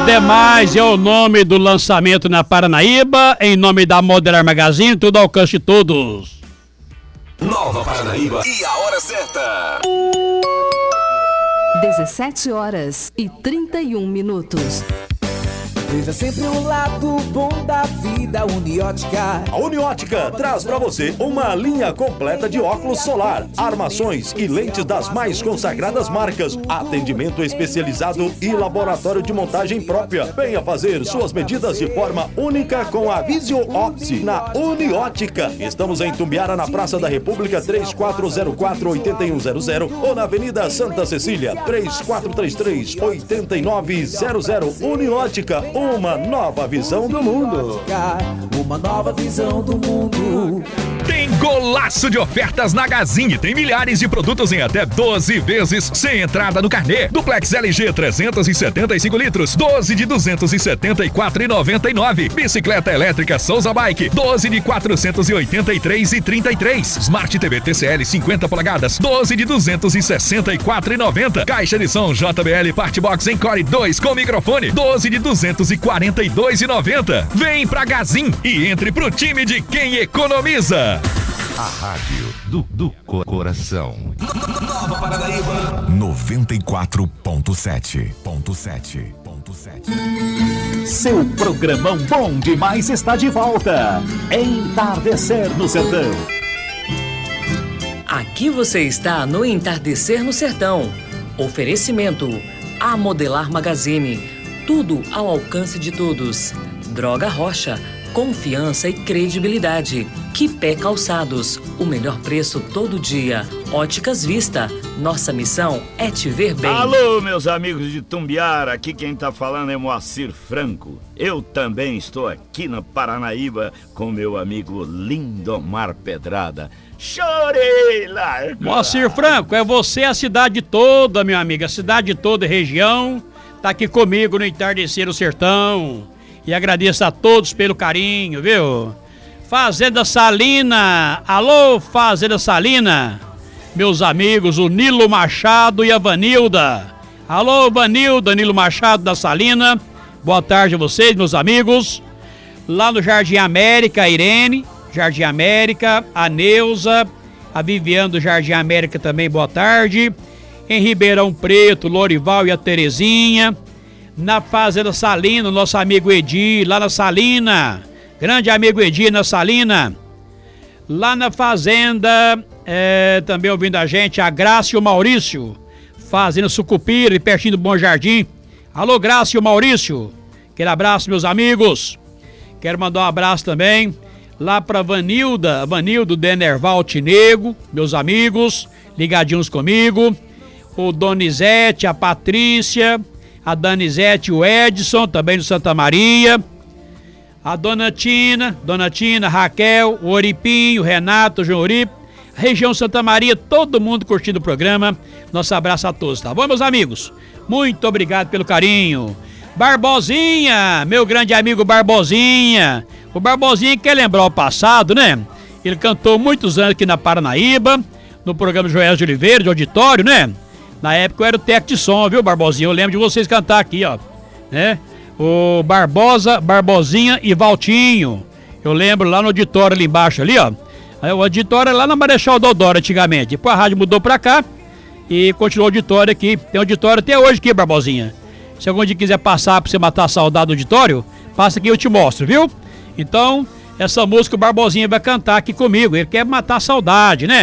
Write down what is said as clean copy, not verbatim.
Demais é o nome do lançamento na Paranaíba, em nome da Modelar Magazine, tudo ao alcance de todos. Nova Paranaíba e a hora certa. 17h31. Veja sempre o lado bom da vida, Uniótica. A Uniótica traz para você uma linha completa de óculos solar, armações e lentes das mais consagradas marcas, atendimento especializado e laboratório de montagem própria. Venha fazer suas medidas de forma única com a Visio Opti na Uniótica. Estamos em Tumbiara, na Praça da República, 3404-8100 ou na Avenida Santa Cecília, 3433-8900. Uniótica, uma nova visão do mundo. Uma nova visão do mundo. Tem golaço de ofertas na Gazini. Tem milhares de produtos em até 12 vezes sem entrada no carnê. Duplex LG 375 litros, 12 de 274,99. Bicicleta elétrica Souza Bike, 12 de 483,33. Smart TV TCL 50 polegadas, 12 de 264,90. Caixa de som JBL Partbox Encore 2 com microfone, 12 de 242,90. Vem pra Gazin e entre pro time de quem economiza. A rádio do coração. Nova Paranaíba 94.7. Seu programão bom demais está de volta. Entardecer no Sertão. Aqui você está no Entardecer no Sertão. Oferecimento A Modelar Magazine. Tudo ao alcance de todos. Droga Rocha. Confiança e credibilidade. Quipé Calçados, o melhor preço todo dia. Óticas Vista, nossa missão é te ver bem. Alô, meus amigos de Tumbiara, aqui quem tá falando é Moacir Franco. Eu também estou aqui na Paranaíba com meu amigo Lindomar Pedrada. Chorei lá. Moacir Franco, é você a cidade toda, meu amigo, a cidade toda e região, tá aqui comigo no Entardecer no Sertão. E agradeço a todos pelo carinho, viu? Fazenda Salina, alô Fazenda Salina, meus amigos, o Nilo Machado e a Vanilda. Alô Vanilda, Nilo Machado da Salina, boa tarde a vocês, meus amigos. Lá no Jardim América, a Irene, Jardim América, a Neuza, a Viviane do Jardim América também, boa tarde. Em Ribeirão Preto, Lorival e a Terezinha. Na Fazenda Salina, nosso amigo Edi, lá na Salina, grande amigo Edi na Salina. Lá na Fazenda, também ouvindo a gente, a Graça e o Maurício, Fazenda Sucupira, pertinho do Bom Jardim. Alô, Graça e o Maurício, aquele abraço, meus amigos. Quero mandar um abraço também lá pra Vanilda Denerval Altinego, meus amigos, ligadinhos comigo. O Donizete, a Patrícia, a Danizete, o Edson, também do Santa Maria, a Dona Tina, Raquel, o Oripinho, o Renato, o João Oripe, a região Santa Maria, todo mundo curtindo o programa. Nosso abraço a todos, tá bom, meus amigos? Muito obrigado pelo carinho. Barbosinha, meu grande amigo Barbosinha. O Barbosinha quer lembrar o passado, né? Ele cantou muitos anos aqui na Paranaíba, no programa Joel de Oliveira, de auditório, né? Na época eu era o técnico de som, viu, Barbosinha? Eu lembro de vocês cantar aqui, ó, né? O Barbosinha e Valtinho. Eu lembro lá no auditório ali embaixo, ali, ó. O auditório é lá na Marechal Deodoro antigamente. Depois a rádio mudou pra cá e continuou o auditório aqui. Tem auditório até hoje aqui, Barbosinha. Se algum dia quiser passar pra você matar a saudade do auditório, passa aqui e eu te mostro, viu? Então, essa música o Barbosinha vai cantar aqui comigo. Ele quer matar a saudade, né?